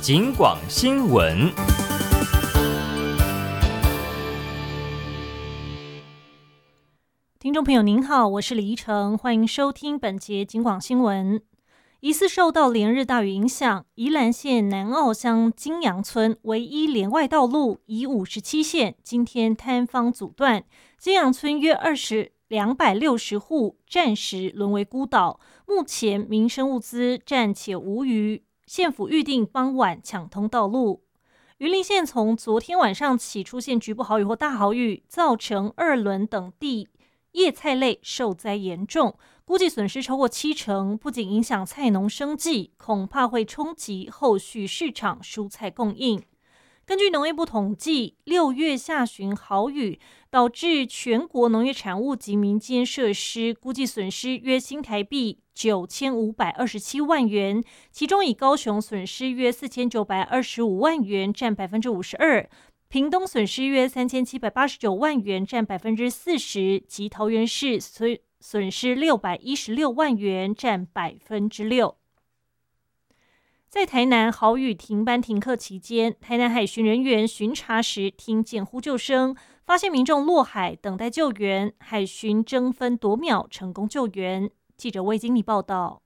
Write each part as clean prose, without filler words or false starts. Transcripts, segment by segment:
警广新闻。 听众朋友您好，我是李怡诚，欢迎收听本节警广新闻。疑似受到连日大雨影响，宜兰县南澳乡金阳村唯一连外道路以57线今天坍方阻断，金阳村约260户暂时沦为孤岛，目前民生物资暂且无虞，县府预定傍晚抢通道路。云林县从昨天晚上起出现局部豪雨或大豪雨，造成二轮等地叶菜类受灾严重，估计损失超过70%，不仅影响菜农生计，恐怕会冲击后续市场蔬菜供应。根据农业部统计，6月下旬豪雨导致全国农业产物及民间设施估计损失约新台币9527万元，其中以高雄损失约4925万元，占52%。屏东损失约3789万元，占40%，及桃园市损失616万元，占6%。在台南豪雨停班停课期间，台南海巡人员巡查时听见呼救声，发现民众落海等待救援，海巡争分夺秒成功救援。记者魏经理报道。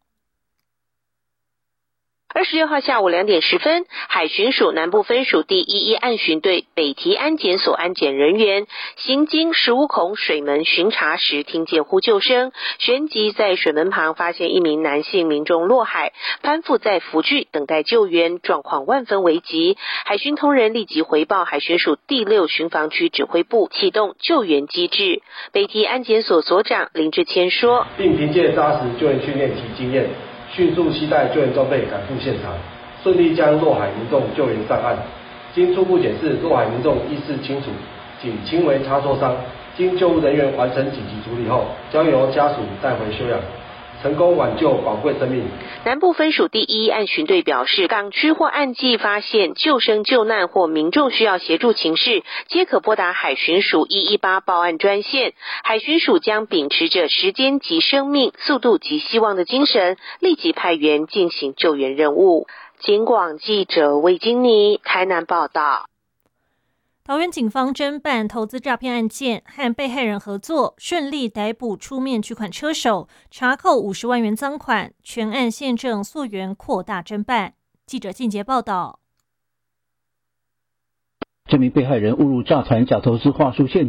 26号下午2点10分，海巡署南部分署第11岸巡队北堤安检所安检人员行经15孔水门巡查时，听见呼救声，旋即在水门旁发现一名男性民众落海，攀附在浮具等待救援，状况万分危急。海巡同仁立即回报海巡署第6巡防区指挥部，启动救援机制。北堤安检所所长林志谦说， 并凭借扎实救援训练及经验，迅速携带救援装备赶赴现场，顺利将落海民众救援上岸。经初步检视，落海民众意识清楚，仅轻微擦挫伤，经救护人员完成紧急处理后，将由家属带回休养，成功挽救宝贵生命。 南部分署第11岸巡队表示，港区或岸际发现救生救难或民众需要协助情事，皆可拨打海巡署118报案专线。海巡署将秉持着时间及生命、速度及希望的精神，立即派员进行救援任务。警广记者魏金妮台南报道。 桃园警方侦办投资诈骗案件，和被害人合作，顺利逮捕出面取款车手，查扣50万元赃款，全案现正溯源扩大侦办。记者靳杰报道。 这名被害人误入诈传假投资话术陷阱，